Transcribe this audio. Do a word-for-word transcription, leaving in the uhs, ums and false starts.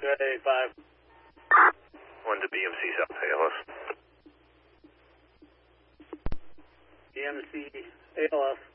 Good, eighty-five. One to B M C South A L S. B M C A L S.